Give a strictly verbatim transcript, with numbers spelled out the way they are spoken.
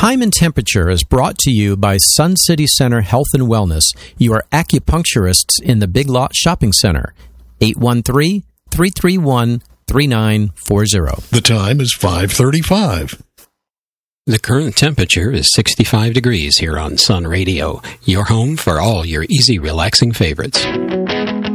Time and Temperature is brought to you by Sun City Center Health and Wellness, your acupuncturists in the Big Lot Shopping Center. eight one three, three three one, three nine four zero. The time is five thirty-five. The current temperature is sixty-five degrees here on Sun Radio, your home for all your easy, relaxing favorites.